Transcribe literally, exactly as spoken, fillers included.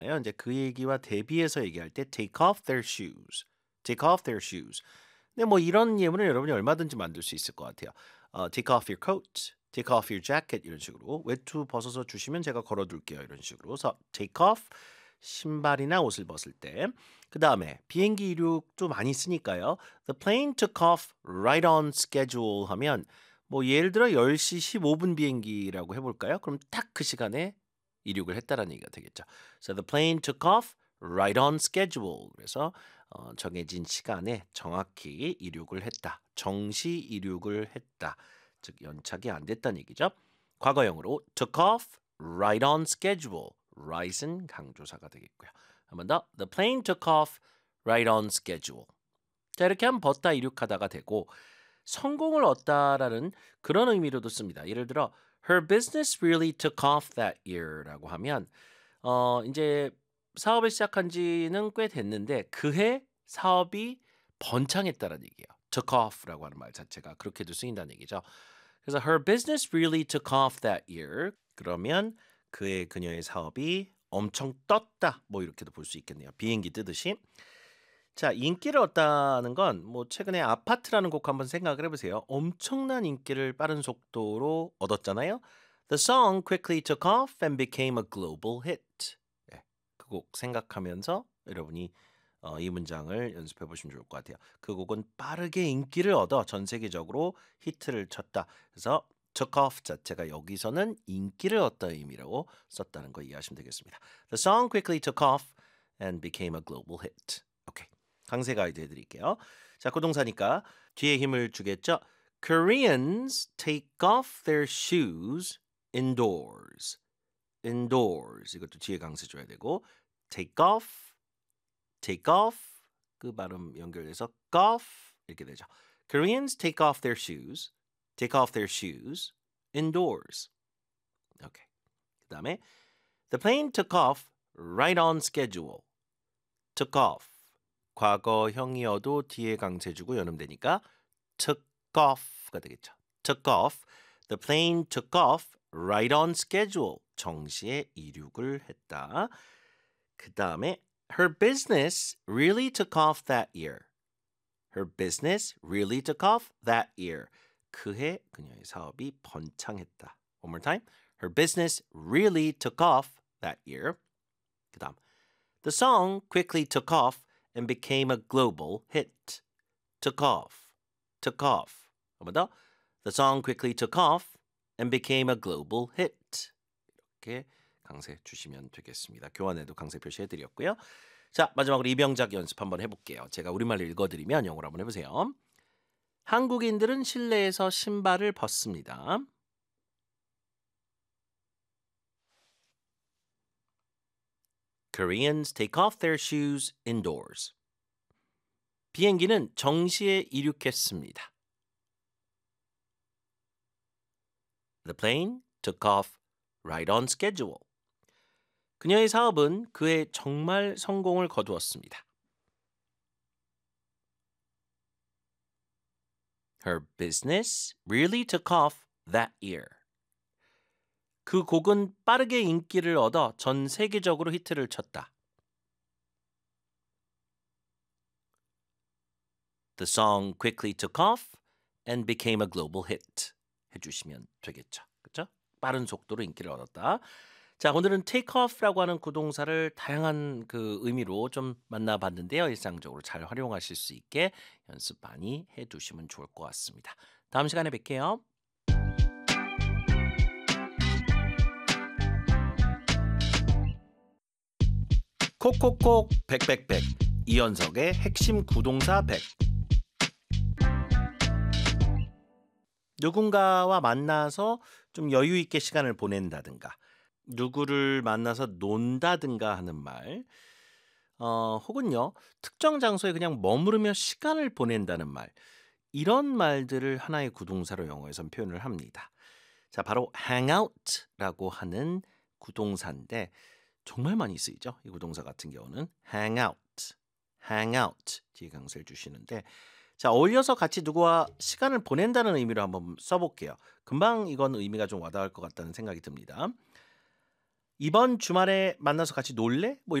이제 그 얘기와 대비해서 얘기할 때 take off their shoes. take off their shoes. 근데 뭐 이런 예문을 여러분이 얼마든지 만들 수 있을 것 같아요. 어, take off your coat, take off your jacket 이런 식으로 외투 벗어서 주시면 제가 걸어둘게요 이런 식으로. 그래서 take off 신발이나 옷을 벗을 때. 그 다음에 비행기 이륙도 많이 쓰니까요. The plane took off right on schedule 하면 뭐 예를 들어 열 시 십오 분 비행기라고 해볼까요? 그럼 딱 그 시간에 이륙을 했다라는 얘기가 되겠죠. So the plane took off right on schedule. 그래서 어, 정해진 시간에 정확히 이륙을 했다. 정시 이륙을 했다. 즉 연착이 안 됐다는 얘기죠. 과거형으로 took off right on schedule. right은 강조사가 되겠고요. 한 번 더. The plane took off right on schedule. 자, 이렇게 하면 벗다 이륙하다가 되고 성공을 얻다라는 그런 의미로도 씁니다. 예를 들어 Her business really took off that year라고 하면 어, 이제 사업을 시작한 지는 꽤 됐는데 그해 사업이 번창했다는 얘기예요. took off라고 하는 말 자체가 그렇게도 쓰인다는 얘기죠. 그래서 her business really took off that year. 그러면 그의 그녀의 사업이 엄청 떴다. 뭐 이렇게도 볼 수 있겠네요. 비행기 뜨듯이. 자, 인기를 얻다는 건 뭐 최근에 아파트라는 곡 한번 생각을 해보세요. 엄청난 인기를 빠른 속도로 얻었잖아요. The song quickly took off and became a global hit. 네, 그 곡 생각하면서 여러분이 어, 이 문장을 연습해 보시면 좋을 것 같아요. 그 곡은 빠르게 인기를 얻어 전 세계적으로 히트를 쳤다. 그래서 took off 자체가 여기서는 인기를 얻다 의미라고 썼다는 거 이해하시면 되겠습니다. The song quickly took off and became a global hit. 오케이. 강세 가이드 해드릴게요. 자, 고동사니까 뒤에 힘을 주겠죠. Koreans take off their shoes indoors. indoors. 이것도 뒤에 강세 줘야 되고 take off, take off 그 발음 연결돼서 off 이렇게 되죠. Koreans take off their shoes, take off their shoes indoors. 오케이. 그 다음에 The plane took off right on schedule. took off. 과거형이어도 뒤에 강세 주고 연음되니까 took off가 되겠죠. took off. The plane took off right on schedule. 정시에 이륙을 했다. 그 다음에 her business really took off that year. Her business really took off that year. 그해 그녀의 사업이 번창했다. One more time. Her business really took off that year. 그 다음 The song quickly took off and became a global hit. took off, took off. 한 번 더. The song quickly took off and became a global hit. 이렇게 강세 주시면 되겠습니다. 교환에도 강세 표시해드렸고요. 자, 마지막으로 이병작 연습 한번 해볼게요. 제가 우리말로 읽어드리면 영어로 한번 해보세요. 한국인들은 실내에서 신발을 벗습니다. Koreans take off their shoes indoors. 비행기는 정시에 이륙했습니다. The plane took off right on schedule. 그녀의 사업은 그해 정말 성공을 거두었습니다. Her business really took off that year. 그 곡은 빠르게 인기를 얻어 전 세계적으로 히트를 쳤다. The song quickly took off and became a global hit. 해주시면 되겠죠. 그렇죠? 빠른 속도로 인기를 얻었다. 자, 오늘은 take off라고 하는 구동사를 다양한 그 의미로 좀 만나봤는데요. 일상적으로 잘 활용하실 수 있게 연습 많이 해두시면 좋을 것 같습니다. 다음 시간에 뵐게요. 콕콕콕 백백백 이연석의 핵심 구동사 백. 누군가와 만나서 좀 여유 있게 시간을 보낸다든가 누구를 만나서 논다든가 하는 말 어, 혹은요 특정 장소에 그냥 머무르며 시간을 보낸다는 말 이런 말들을 하나의 구동사로 영어에선 표현을 합니다. 자, 바로 hang out라고 하는 구동사인데 정말 많이 쓰이죠. 이 구동사 같은 경우는 hang out, hang out 뒤에 강세를 주시는데 자, 어울려서 같이 누구와 시간을 보낸다는 의미로 한번 써볼게요. 금방 이건 의미가 좀 와닿을 것 같다는 생각이 듭니다. "이번 주말에 만나서 같이 놀래?" 뭐